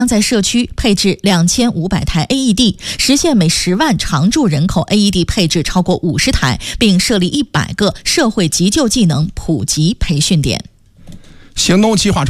将在社区配置2500台 AED， 实现每10万常住人口 AED 配置超过50台，并设立100个社会急救技能普及培训点。 行动计划